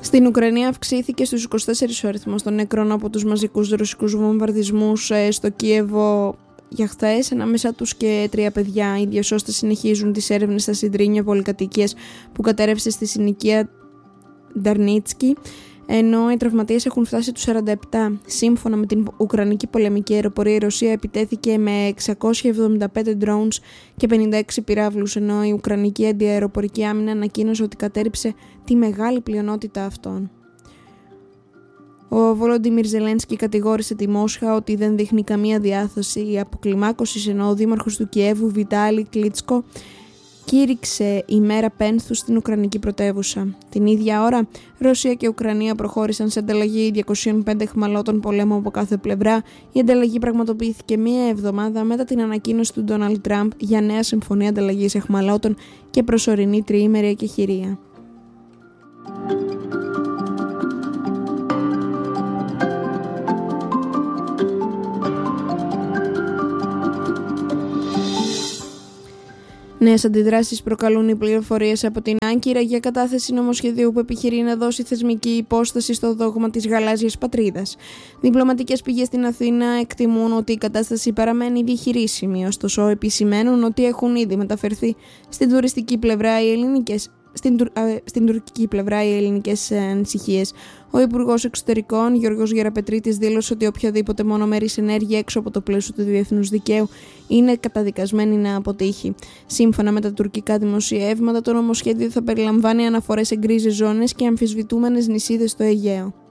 Στην Ουκρανία αυξήθηκε στους 24 ο αριθμός των νεκρών από τους μαζικούς ρωσικούς βομβαρδισμούς στο Κίεβο για χθες, ανάμεσα τους και 3 παιδιά. Οι διασώστες συνεχίζουν τις έρευνες στα συντρίμμια πολυκατοικίας που κατέρευσε στη συνοικία Νταρνίτσκι, ενώ οι τραυματίες έχουν φτάσει τους 47. Σύμφωνα με την Ουκρανική πολεμική αεροπορία, η Ρωσία επιτέθηκε με 675 drones και 56 πυράβλους, ενώ η Ουκρανική αντιαεροπορική άμυνα ανακοίνωσε ότι κατέρριψε τη μεγάλη πλειονότητα αυτών. Ο Βολοντίμιρ Ζελένσκι κατηγόρησε τη Μόσχα ότι δεν δείχνει καμία διάθεση αποκλιμάκωσης, ενώ ο δήμαρχος του Κιέβου, Βιτάλι Κλίτσκο, κήρυξε ημέρα πένθους στην Ουκρανική πρωτεύουσα. Την ίδια ώρα, Ρωσία και Ουκρανία προχώρησαν σε ανταλλαγή 205 αιχμαλώτων πολέμου από κάθε πλευρά. Η ανταλλαγή πραγματοποιήθηκε μία εβδομάδα μετά την ανακοίνωση του Ντόναλντ Τραμπ για νέα συμφωνία ανταλλαγής αιχμαλώτων και προσωρινή τριήμερη εκεχηρία. Νέες αντιδράσεις προκαλούν οι πληροφορίες από την Άγκυρα για κατάθεση νομοσχεδίου που επιχειρεί να δώσει θεσμική υπόσταση στο δόγμα της γαλάζιας πατρίδας. Διπλωματικές πηγές στην Αθήνα εκτιμούν ότι η κατάσταση παραμένει διαχειρίσιμη, ωστόσο επισημαίνουν ότι έχουν ήδη μεταφερθεί στην τουριστική πλευρά οι ελληνικές στην τουρκική πλευρά οι ελληνικές ανησυχίες. Ο Υπουργός Εξωτερικών Γιώργος Γεραπετρίτης δήλωσε ότι οποιαδήποτε μονομερής ενέργεια έξω από το πλαίσιο του διεθνούς δικαίου είναι καταδικασμένη να αποτύχει. Σύμφωνα με τα τουρκικά δημοσιεύματα, το νομοσχέδιο θα περιλαμβάνει αναφορές σε γκρίζες ζώνες και αμφισβητούμενες νησίδες στο Αιγαίο.